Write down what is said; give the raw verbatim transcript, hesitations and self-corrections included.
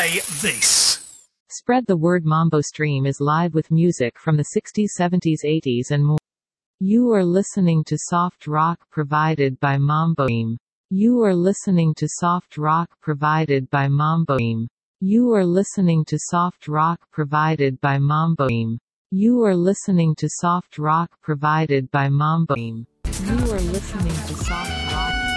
Play this. Spread the word. Mambo Stream is live with music from the sixties, seventies, eighties and more. You are listening to soft rock provided by Mambo Stream. You are listening to soft rock provided by Mambo Stream. You are listening to soft rock provided by Mambo Stream. You are listening to soft rock provided by Mambo Stream. You are listening to soft rock